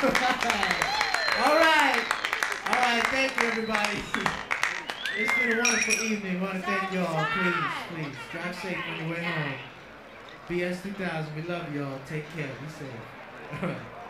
All right. All right. Thank you, everybody. It's been a wonderful evening. I want to thank y'all. Please, drive safe on your way home. BS 2000, we love y'all. Take care. Be safe. All right.